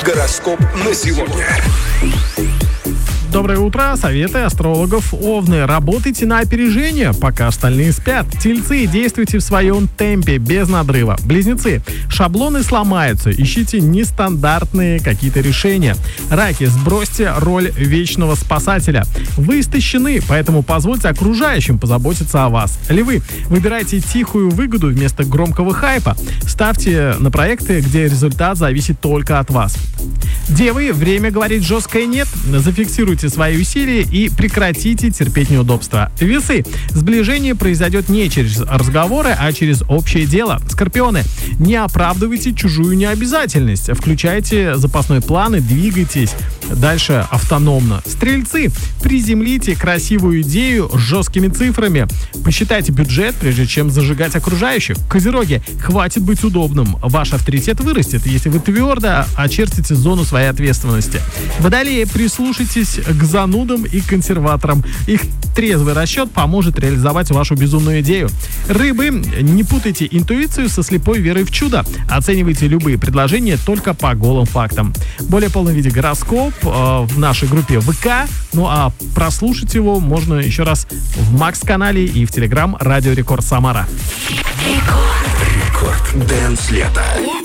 Гороскоп на сегодня. Доброе утро. Советы астрологов. Овны. Работайте на опережение, пока остальные спят. Тельцы. Действуйте в своем темпе, без надрыва. Близнецы. Шаблоны сломаются. Ищите нестандартные какие-то решения. Раки. Сбросьте роль вечного спасателя. Вы истощены, поэтому позвольте окружающим позаботиться о вас. Львы. Выбирайте тихую выгоду вместо громкого хайпа. Ставьте на проекты, где результат зависит только от вас. Девы. Время говорить жесткое «нет». Зафиксируйте свои усилия и прекратите терпеть неудобства. Весы. Сближение произойдет не через разговоры, а через общее дело. Скорпионы. Не оправдывайте чужую необязательность. Включайте запасной план и двигайтесь дальше автономно. Стрельцы. Приземлите красивую идею с жесткими цифрами. Посчитайте бюджет, прежде чем зажигать окружающих. Козероги. Хватит быть удобным. Ваш авторитет вырастет, если вы твердо очертите зону своей ответственности. Водолеи. Прислушайтесь к занудам и консерваторам. Их трезвый расчет поможет реализовать вашу безумную идею. Рыбы. Не путайте интуицию со слепой верой в чудо. Оценивайте любые предложения только по голым фактам. Более полный виде гороскоп в нашей группе ВК. Ну а прослушать его можно еще раз в Макс-канале и в Телеграм Радио Рекорд Самара. Рекорд Дэнс лета.